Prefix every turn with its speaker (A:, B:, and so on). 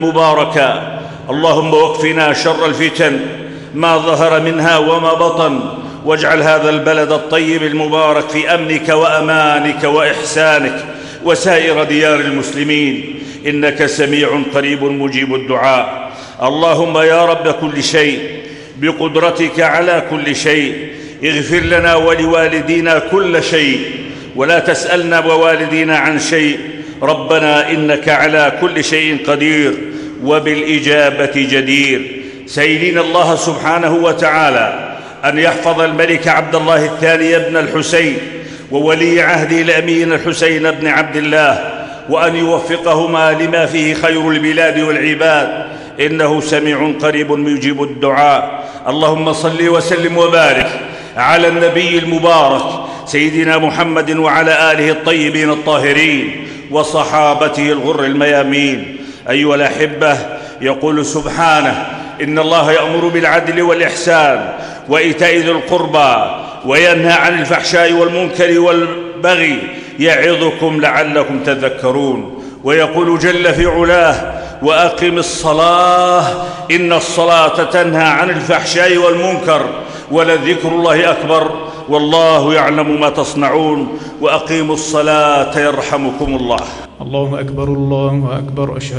A: مباركا. اللهم وكفنا شر الفتن ما ظهر منها وما بطن، واجعل هذا البلد الطيب المبارك في أمنك وأمانك وإحسانك وسائر ديار المسلمين، إنك سميع قريب مجيب الدعاء. اللهم يا رب كل شيء بقدرتك على كل شيء، اغفر لنا ولوالدينا كل شيء، ولا تسألنا ووالدينا عن شيء. ربنا إنك على كل شيء قدير وبالإجابة جدير. سائلين الله سبحانه وتعالى أن يحفظ الملك عبد الله الثاني بن الحسين وولي عهده الأمين الحسين بن عبد الله، وأن يوفقهما لما فيه خير البلاد والعباد، إنه سميع قريب مجيب الدعاء. اللهم صل وسلم وبارك على النبي المبارك سيدنا محمد وعلى آله الطيبين الطاهرين وصحابته الغر الميامين. أيها الأحبة، يقول سبحانه: إن الله يأمر بالعدل والإحسان وإيتاء ذي القربى وينهى عن الفحشاء والمنكر والبغي يعظكم لعلكم تذكرون. ويقول جل في علاه: وأقم الصلاة إن الصلاة تنهى عن الفحشاء والمنكر ولذكر الله أكبر والله يعلم ما تصنعون. وأقيموا الصلاة يرحمكم الله.
B: الله أكبر الله أكبر. أشهد